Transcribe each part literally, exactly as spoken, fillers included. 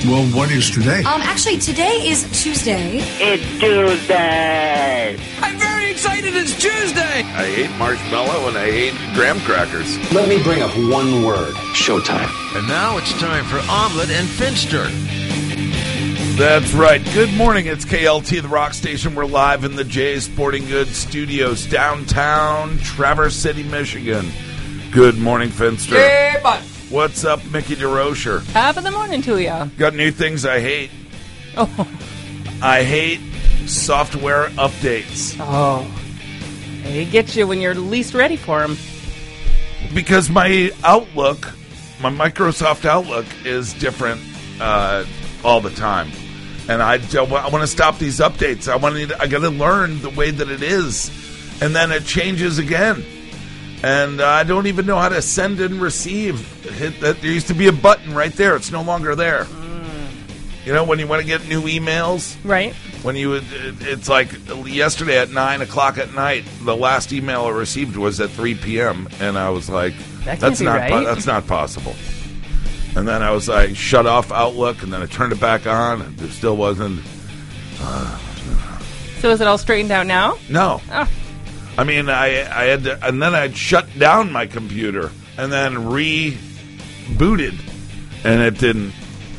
Well, what is today? Um, actually, today is Tuesday. It's Tuesday. I'm very excited. It's Tuesday. I hate marshmallow and I hate graham crackers. Let me bring up one word. Showtime. And now it's time for Omelet and Finster. That's right. Good morning. It's K L T, the rock station. We're live in the Jay's Sporting Goods studios, downtown Traverse City, Michigan. Good morning, Finster. Hey, bud. What's up, Mickey DeRocher? Top of the morning to ya. Got new things I hate. Oh. I hate software updates. Oh. They get you when you're least ready for them. Because my Outlook, my Microsoft Outlook is different uh, all the time. And I, don't, I want to stop these updates. I want to, I got to learn the way that it is. And then it changes again. And uh, I don't even know how to send and receive. Hit that. There used to be a button right there. It's no longer there. Mm. You know, when you want to get new emails? Right. When you, it, it's like yesterday at nine o'clock at night, the last email I received was at three p.m. And I was like, that can't that's be not right. po- that's not possible. And then I was like, shut off Outlook, and then I turned it back on, and it still wasn't. Uh, so is it all straightened out now? No. Oh. I mean, I I had to, and then I'd shut down my computer and then rebooted, and it didn't.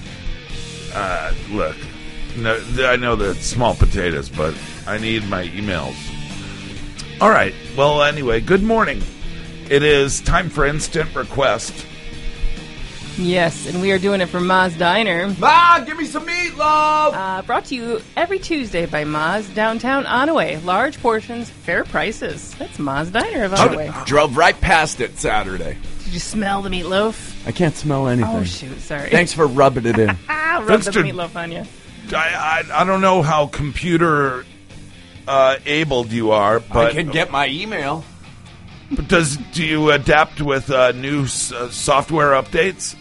Uh, look, no, I know that it's small potatoes, but I need my emails. All right. Well, anyway, good morning. It is time for Instant Request. Yes, and we are doing it for Ma's Diner. Ma, give me some meatloaf. Uh, brought to you every Tuesday by Ma's, downtown Onaway. Large portions, fair prices. That's Ma's Diner of Onaway. Drove right past it Saturday. Did you smell the meatloaf? I can't smell anything. Oh, shoot, sorry. Thanks for rubbing it in. Ah, rub the Finster- meatloaf on you. I I, I don't know how computer uh, abled you are, but I can get my email. But does do you adapt with uh, new s- uh, software updates?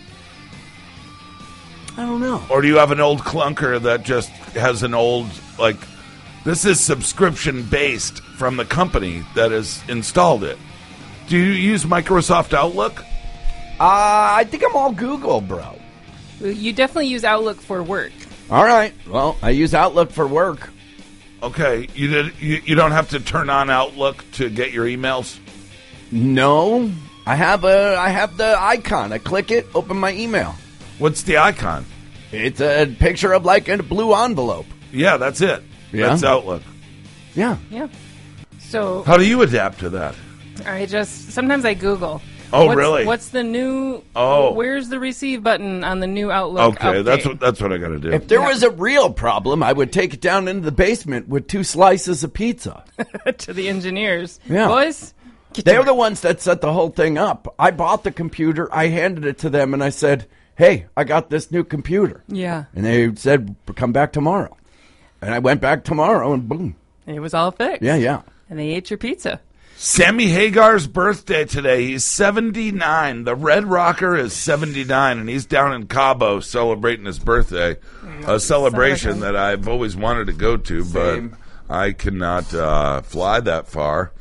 I don't know. Or do you have an old clunker that just has an old, like, this is subscription based from the company that has installed it? Do you use Microsoft Outlook? Uh, I think I'm all Google, bro. You definitely use Outlook for work. All right. Well, I use Outlook for work. Okay, you did. You, you don't have to turn on Outlook to get your emails? No, I have a. I have the icon. I click it, open my email. What's the icon? It's a picture of like a blue envelope. Yeah, that's it. Yeah? That's Outlook. Yeah. Yeah. So How do you adapt to that? I just sometimes I Google. Oh, what's, really? What's the new? Oh. Where's the receive button on the new Outlook? Okay, update? that's what that's what I got to do. If there Yeah. was a real problem, I would take it down into the basement with two slices of pizza. to the engineers. Yeah. Boys, get They're to the work. ones that set the whole thing up. I bought the computer, I handed it to them, and I said, hey, I got this new computer. Yeah. And they said, come back tomorrow. And I went back tomorrow, and boom. It was all fixed. Yeah, yeah. And they ate your pizza. Sammy Hagar's birthday today. He's seventy-nine. The Red Rocker is seventy-nine, and he's down in Cabo celebrating his birthday. A celebration that I've always wanted to go to, Same. but I cannot uh, fly that far,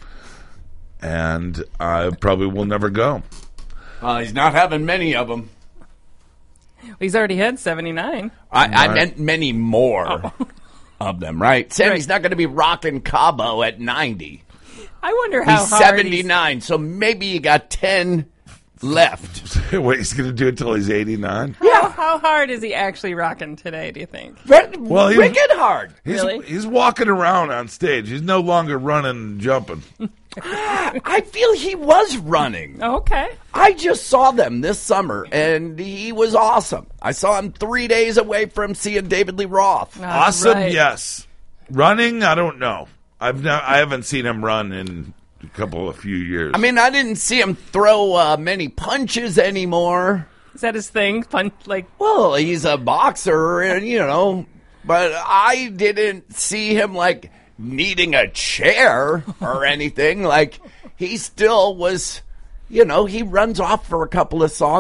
and I probably will never go. Uh, he's not having many of them. He's already had seventy-nine. I, I Right. meant many more of them, right? Sammy's Right. not going to be rocking Cabo at ninety. I wonder how He's hard seventy-nine, so maybe you got ten left. Wait, he's going to do it till he's eighty-nine? He's, how, how hard is he actually rocking today, do you think? Well, he- wicked hard. He's, Really? he's walking around on stage. He's no longer running and jumping. I feel he was running. Oh, okay. I just saw them this summer, and he was awesome. I saw him three days away from seeing David Lee Roth. That's Awesome, right. yes. Running, I don't know. I've no, I haven't seen him run in a couple of few years. I mean, I didn't see him throw uh, many punches anymore. Is that his thing? Punch, like, Well, he's a boxer, and you know, but I didn't see him like needing a chair or anything. Like he still was, you know, he runs off for a couple of songs.